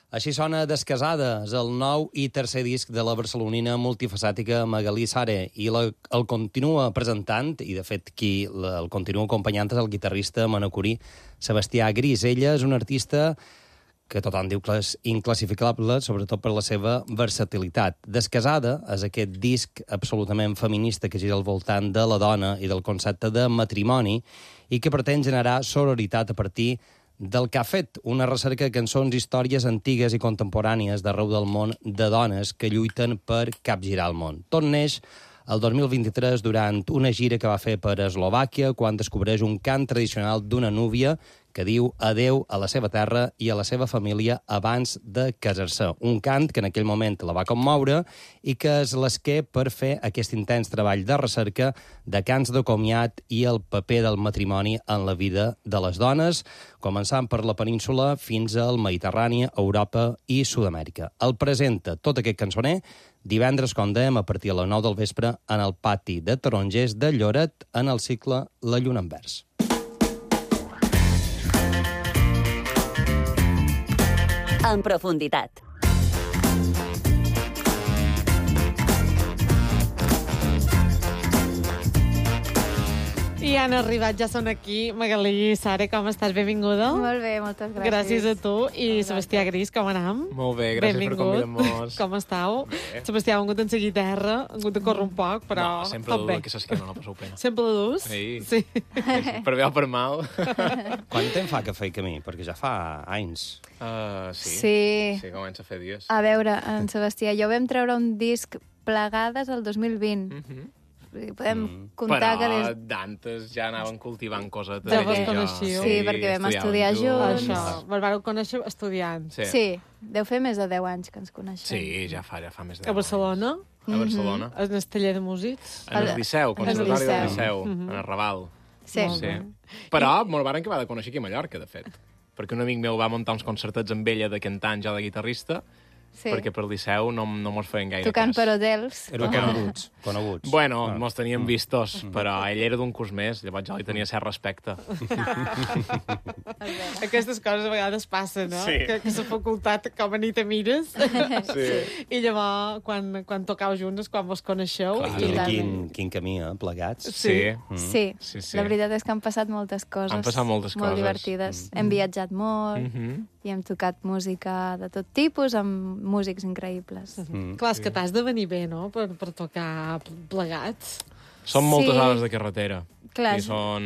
Així sona Descasada, és el nou i tercer disc de la barcelonina multifacètica Magalí Sare, i el continua presentant, i de fet qui el continua acompanyant és el guitarrista manacorí Sebastià Gris. Ella és un artista que tothom diu que és inclassificable, sobretot per la seva versatilitat. Descasada és aquest disc absolutament feminista que gira al voltant de la dona i del concepte de matrimoni i que pretén generar sororitat a partir del que ha fet una recerca de cançons, històries antigues i contemporànies d'arreu del món de dones que lluiten per capgirar el món. Tot neix el 2023 durant una gira que va fer per Eslovàquia quan descobreix un cant tradicional d'una núvia que diu adeu a la seva terra i a la seva família abans de casar-se. Un cant que en aquell moment la va commoure i que és l'esquer per fer aquest intens treball de recerca de cants de comiat i el paper del matrimoni en la vida de les dones, començant per la península fins al Mediterrani, Europa i Sud-amèrica. El presenta tot aquest cançoner divendres, com dèiem, a partir de les 9 del vespre en el pati de Tarongers de Lloret en el cicle La Lluna en Vers. En profunditat. I han arribat, ja són aquí. Magalí Sare, com estàs? Benvinguda. Molt bé, moltes gràcies. Gràcies a tu. I Sebastià Gris, com anam? Molt bé, gràcies per convidar-nos. Com esteu? Bé. Sebastià, ha vingut en seguir terra, ha vingut de córrer un poc, però No, sempre tot bé. que s'esquena, no passeu pena. Sempre la dus? Sí. Per bé o per mal. Quant temps fa que feia camí? Perquè ja fa anys. Sí. Sí. Sí, comença a fer dies. A veure, en Sebastià, jo vam treure un disc plegades el 2020. Podem comptar Però que des... d'antes ja anaven cultivant cosetes. Ja vos i coneixíeu. Sí, perquè vam estudiar junts. Això, vos vareu conèixer estudiant. Sí, deu fer més de 10 anys que ens coneixem. Sí, ja fa més de 10 A Barcelona? anys. A Barcelona. En el taller de músics? En el Liceu, Conservatori del Liceu. Liceu, en el Raval. Sí. Molt Sí. bé. Però molt varen que va de conèixer aquí a Mallorca, de fet. Perquè un amic meu va muntar uns concertets amb ella de cantant, jo de guitarrista, Sí. perquè per Liceu no mos feien gaire Tocant cas. per hotels. Eren coneguts. Bueno, mos teníem vistos, però ell era d'un curs més, llavors jo li tenia cert respecte. Aquestes coses a vegades passen, no? Sí. Que la facultat com a nit te mires. Sí. I llavors, quan tocau junts, quan vos coneixeu... Clar, I i tant. quin camí, plegats. Sí. Sí. Sí, sí. La veritat és que han passat moltes coses. Han passat moltes molt coses. divertides. Hem viatjat molt i hem tocat música de tot tipus amb músics increïbles. Clar, és que t'has de venir bé, no?, per tocar plegats. Són moltes Sí. hores de carretera. Clar, I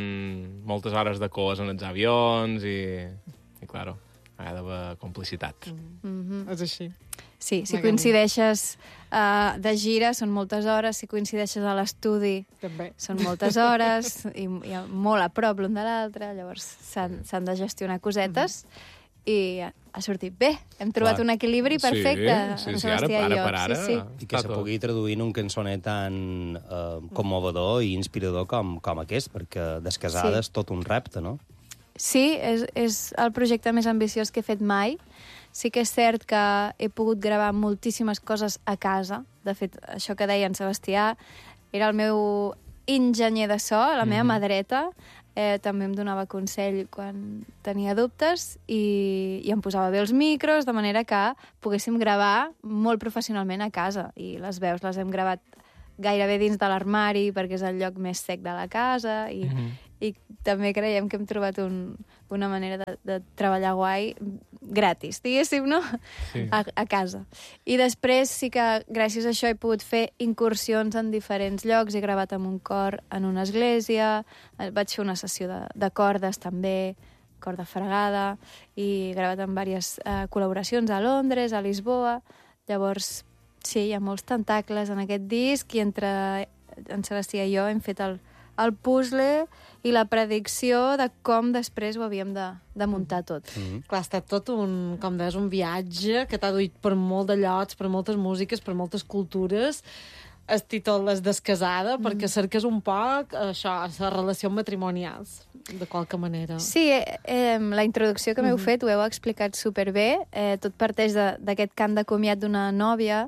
són moltes hores de coes en els avions i claro, ha d'haver complicitat. És així. Sí, si Magalí. coincideixes de gira són moltes hores, si coincideixes a l'estudi També. són moltes hores i molt a prop l'un de l'altre, llavors s'han de gestionar cosetes i ha sortit bé. Hem trobat Clar. un equilibri perfecte, Sí, en sí, ara, Sebastià i jo. per ara. Sí, sí. I que se pugui traduir en un cançoner tan commovedor i inspirador com aquest, perquè Descasada és tot un repte, no? Sí, és el projecte més ambiciós que he fet mai. Sí que és cert que he pogut gravar moltíssimes coses a casa. De fet, això que deia en Sebastià era el meu enginyer de so, la meva mà dreta. També em donava consell quan tenia dubtes i em posava bé els micros, de manera que poguéssim gravar molt professionalment a casa. I les veus les hem gravat gairebé dins de l'armari perquè és el lloc més sec de la casa i també creiem que hem trobat una manera de treballar guai gratis, diguéssim, no? Sí. A casa. I després sí que gràcies a això he pogut fer incursions en diferents llocs. He gravat amb un cor en una església, vaig fer una sessió de cordes també, corda fregada, i he gravat amb diverses col·laboracions a Londres, a Lisboa. Llavors, sí, hi ha molts tentacles en aquest disc i entre en Sebastià i jo hem fet el puzzle i la predicció de com després ho havíem de muntar tot. Clar, ha estat tot com deies, un viatge que t'ha duit per molt de llocs, per moltes músiques, per moltes cultures. El títol és Descasada, perquè cerques un poc això, les relacions matrimonials, de qualque manera. Sí, la introducció que m'heu fet ho heu explicat superbé. Tot parteix d'aquest cant de comiat d'una nòvia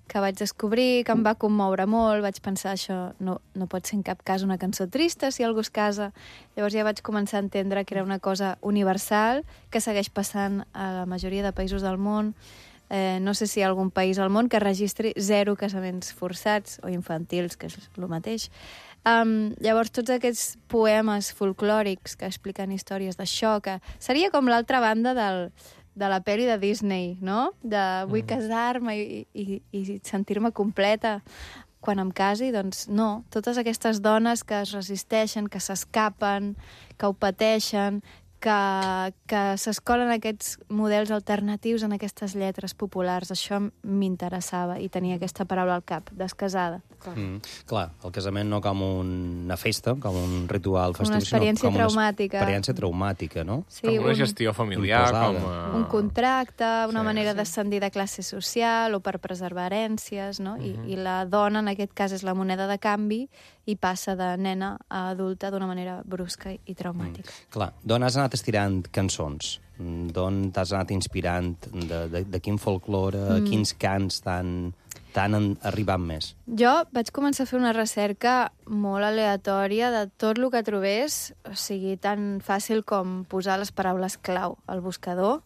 que vaig descobrir, que em va commoure molt. Vaig pensar, això no pot ser en cap cas una cançó trista, si algú es casa. Llavors ja vaig començar a entendre que era una cosa universal, que segueix passant a la majoria de països del món. No sé si hi ha algun país al món que registri 0 casaments forçats o infantils, que és el mateix. Llavors, tots aquests poemes folclòrics que expliquen històries d'això, que seria com l'altra banda de la pel·li de Disney, no? De vull casar-me i sentir-me completa quan em casi, doncs no. Totes aquestes dones que es resisteixen, que s'escapen, que ho pateixen, que s'escolen aquests models alternatius en aquestes lletres populars. Això m'interessava i tenia aquesta paraula al cap, descasada. Clar, el casament no com una festa, com un ritual festiu, una experiència traumàtica. Una experiència traumàtica, no? Sí, com una gestió familiar, imposada. Un contracte, una manera d'ascendir de classe social o per preservar herències, no? I la dona, en aquest cas, és la moneda de canvi i passa de nena a adulta d'una manera brusca i traumàtica. Clar, d'on has anat estirant cançons? D'on t'has anat inspirant? De quin folklore, quins cants t'han arribat més? Jo vaig començar a fer una recerca molt aleatòria de tot el que trobés, o sigui, tan fàcil com posar les paraules clau al buscador,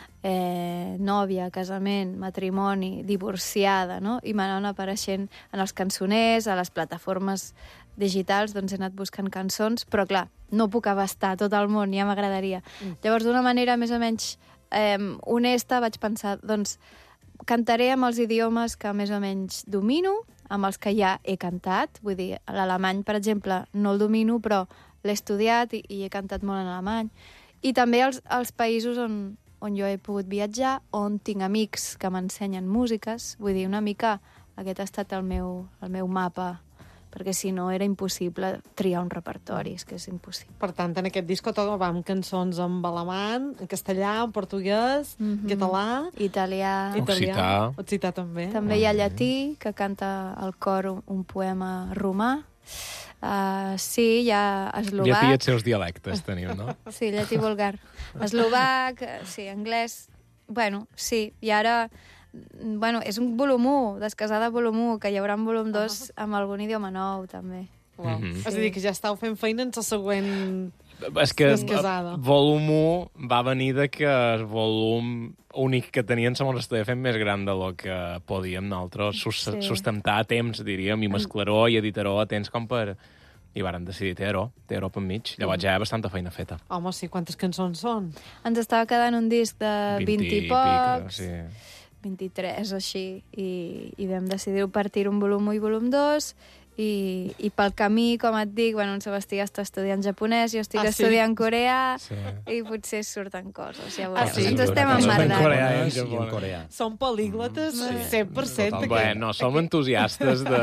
nòvia, casament, matrimoni, divorciada, no? I m'anaven apareixent en els cançoners, a les plataformes digitals, doncs he anat buscant cançons, però clar, no puc abastar tot el món, ja m'agradaria. Llavors, d'una manera més o menys honesta, vaig pensar, doncs, cantaré amb els idiomes que més o menys domino, amb els que ja he cantat, vull dir, l'alemany, per exemple, no el domino, però l'he estudiat i he cantat molt en alemany, i també els països on jo he pogut viatjar, on tinc amics que m'ensenyen músiques, vull dir, una mica aquest ha estat el meu mapa, perquè si no era impossible triar un repertori, és que és impossible. Per tant, en aquest disco trobam cançons en alemany, en castellà, en portuguès, català... Italià. Occità també. També hi ha llatí, que canta al cor un poema romà. Sí, hi ha eslovac. Llatí i els seus dialectes teniu, no? Sí, llatí vulgar. Eslovac, sí, anglès... Bueno, sí, i ara... Bueno, és un volum 1, descasada volum 1, que hi haurà un volum 2 amb algun idioma nou, també. Wow. És a dir, que ja estàu fent feina en la següent... És que descasada. volum 1 va venir de que el volum únic que tenien se mos estava fent més gran de lo que podíem nosaltres sustentar a temps, diríem, i mesclar-ho i editar-ho a temps com per... I varen decidir ter-ho per mig. Llavors ja hi ha bastanta feina feta. Home, sí, quantes cançons són? Ens estava quedant un disc de 20 i pocs, sí. 23 o així, i vam decidir partir un volum 1 i volum 2, i pel camí, com et dic, bueno, en Sebastià està estudiant japonès, jo estic estudiant coreà, i potser surten coses, ja veurem. Ens estem emmerdant. En coreà. Són políglotes 100%. Bueno, som entusiastes de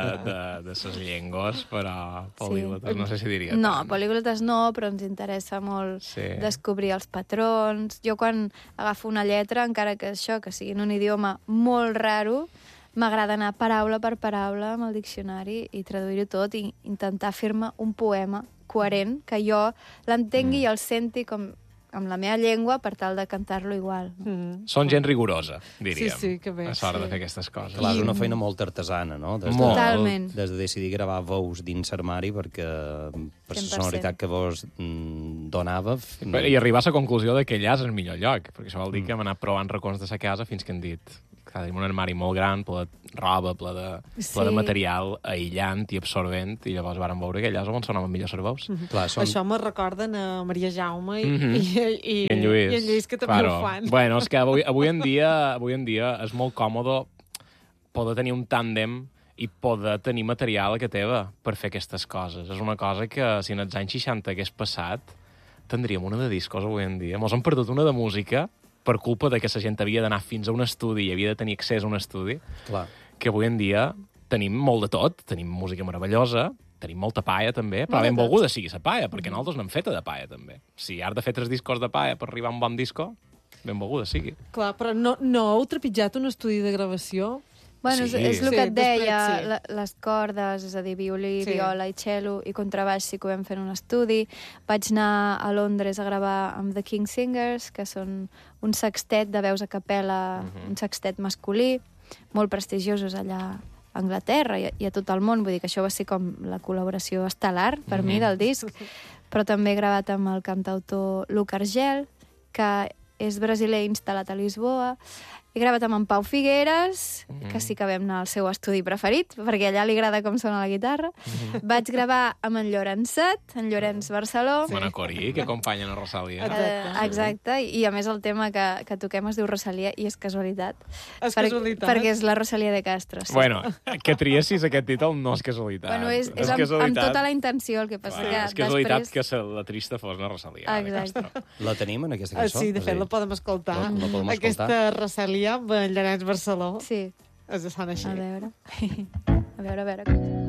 les llengües, però políglotes no sé si diria. No, políglotes no, però ens interessa molt descobrir els patrons. Jo quan agafo una lletra, encara que això, que sigui en un idioma molt raro, m'agrada anar paraula per paraula amb el diccionari i traduir-ho tot i intentar fer-me un poema coherent, que jo l'entengui i el senti com amb la meva llengua per tal de cantar-lo igual. Són gent rigorosa, diríem. Sí, que bé. A l'hora de fer aquestes coses. Clar, és una feina molt artesana, no? Totalment. Des de decidir gravar veus dins l'armari perquè per la sonoritat que vos donava... I arribar a la conclusió que allà és el millor lloc, perquè això vol dir que hem anat provant racons de la casa fins que hem dit... Tenim un armari molt gran, ple de roba, ple de material aïllant i absorbent, i llavors vàrem veure que allà és on sonaven millor les veus. Això me recorden a Maria Jaume i en Lluís, que també ho fan. Bueno, és que avui en dia és molt còmode poder tenir un tàndem i poder tenir material a que teva per fer aquestes coses. És una cosa que, si en els anys 60 hagués passat, tindríem una de discos avui en dia. Mos hem perdut una de música per culpa de que la gent havia d'anar fins a un estudi i havia de tenir accés a un estudi, que avui en dia tenim molt de tot, tenim música meravellosa, tenim molta paia també, però ben volguda sigui la paia, perquè nosaltres n'hem feta de paia també. Si has de fer 3 discos de paia per arribar a un bon disco, ben volguda sigui. Clar, però no heu trepitjat un estudi de gravació? Bueno, és el que et deia, les cordes, és a dir, violí, viola i cello i contrabaix sí que ho vam fer en un estudi. Vaig anar a Londres a gravar amb The King Singers, que són un sextet de veus a capella, un sextet masculí. molt prestigiosos allà a Anglaterra i a tot el món. Vull dir que això va ser com la col·laboració estel·lar per mi del disc. Però també he gravat amb el cantautor Luca Argel, que és brasiler instal·lat a Lisboa. He gravat amb en Pau Figueres, que sí que vam anar al seu estudi preferit, perquè allà li agrada com sona la guitarra. Vaig gravar amb en Llorençet, en Llorenç Barceló. Manacorí, que acompanyen a Rosalia. Exacte, i a més el tema que toquem es diu Rosalia, i és casualitat. És casualitat. Perquè és la Rosalia de Castro. Sí. Bueno, que triessis aquest títol no és casualitat. Bueno, és amb tota la intenció, el que passa que és casualitat després... que la trista fos la Rosalia de Exacte. Castro. La tenim en aquesta cançó? Sí, de fet, la podem escoltar. La podem escoltar. Aquesta Rosalia amb en Llorenç Barceló. Sí. Es sona així. A veure. A veure.